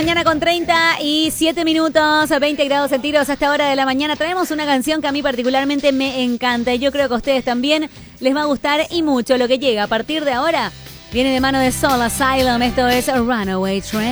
mañana con 37 minutos, 20 grados centígrados a esta hora de la mañana. Traemos una canción que a mí particularmente me encanta y yo creo que a ustedes también les va a gustar y mucho. Lo que llega a partir de ahora viene de mano de Soul Asylum. Esto es Runaway Train.